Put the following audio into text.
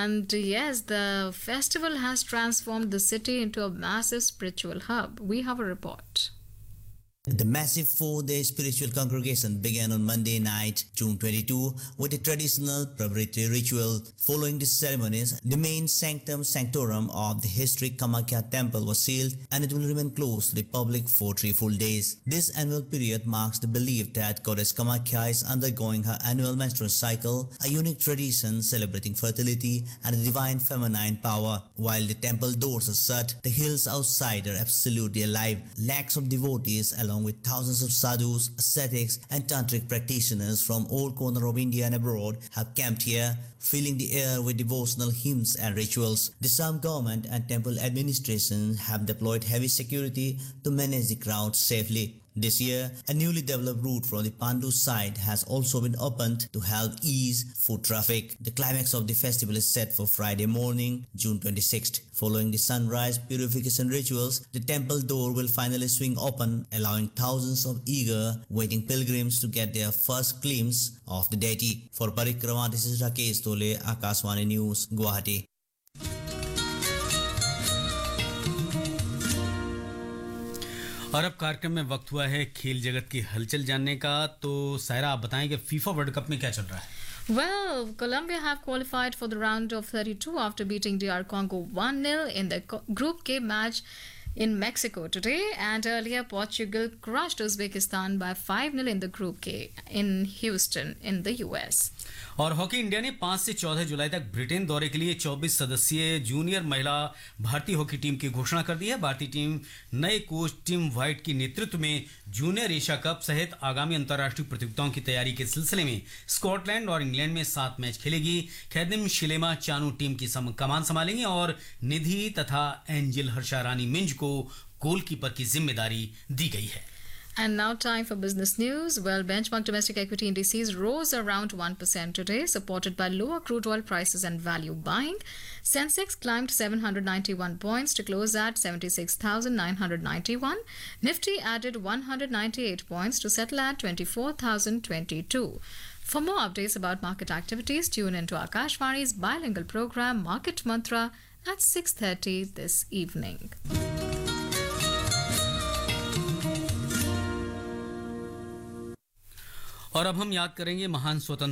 And yes, the festival has transformed the city into a massive spiritual hub. We have a report. The massive 4-day spiritual congregation began on Monday night, June 22, with a traditional preparatory ritual. Following the ceremonies, the main sanctum sanctorum of the historic Kamakhya temple was sealed and it will remain closed to the public for 3 full days. This annual period marks the belief that goddess Kamakhya is undergoing her annual menstrual cycle, a unique tradition celebrating fertility and the divine feminine power. While the temple doors are shut, the hills outside are absolutely alive. Lakhs of devotees along with thousands of sadhus, ascetics and tantric practitioners from all corners of India and abroad have camped here, filling the air with devotional hymns and rituals. The Assam government and temple administration have deployed heavy security to manage the crowd safely. This year, a newly developed route from the Pandu side has also been opened to help ease foot traffic. The climax of the festival is set for Friday morning, June 26th. Following the sunrise purification rituals, the temple door will finally swing open, allowing thousands of eager, waiting pilgrims to get their first glimpse of the deity. For Parikrama, this is Rakesh Tole, Akashvani News, Guwahati. और अब कार्यक्रम में वक्त हुआ है खेल जगत की हलचल जानने का। तो सायरा, आप बताएं कि फीफा वर्ल्ड कप में क्या चल रहा है। Well, Colombia have qualified for the round of 32 after beating DR Congo 1-0 in the Group K match in Mexico today, and earlier Portugal crushed Uzbekistan by 5-0 in the Group K in Houston in the US. और hockey India ने 5 से 14 जुलाई तक Britain दौरे के लिए 24 सदस्यीय junior महिला भारतीय हॉकी टीम की घोषणा कर दी है। भारतीय टीम नए कोच टिम व्हाइट के नेतृत्व में जूनियर एशिया कप सहित आगामी अंतर्राष्ट्रीय प्रतियोगिताओं की तैयारी के सिलसिले में स्कॉटलैंड और इंग्लैंड में 7 मैच खेलेगी। खैदिम शिलेमा चानू टीम की कमान संभालेंगी और निधि तथा एंजिल हर्षा रानी मिंज को गोलकीपर की जिम्मेदारी दी गई है। And now time for business news. Well, benchmark domestic equity indices rose around 1% today, supported by lower crude oil prices and value buying. Sensex climbed 791 points to close at 76,991. Nifty added 198 points to settle at 24,022. For more updates about market activities, tune into Akashvani's bilingual program Market Mantra at 6:30 this evening. और अब हम याद करेंगे महान स्वतंत्र